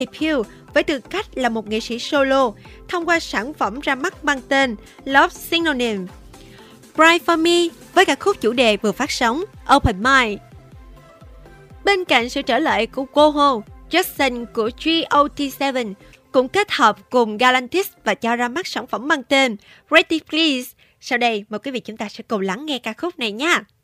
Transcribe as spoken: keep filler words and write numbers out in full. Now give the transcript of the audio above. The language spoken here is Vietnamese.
debut với tư cách là một nghệ sĩ solo thông qua sản phẩm ra mắt mang tên Love Synonym. Cry For Me với ca khúc chủ đề vừa phát sóng Open Mind. Bên cạnh sự trở lại của Goho, Jackson của G O T bảy cũng kết hợp cùng Galantis và cho ra mắt sản phẩm mang tên Ready Please. Sau đây, mời quý vị chúng ta sẽ cùng lắng nghe ca khúc này nha.